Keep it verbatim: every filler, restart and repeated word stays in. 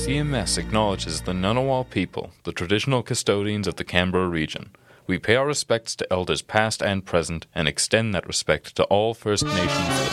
C M S acknowledges the Ngunnawal people, the traditional custodians of the Canberra region. We pay our respects to elders past and present and extend that respect to all First Nations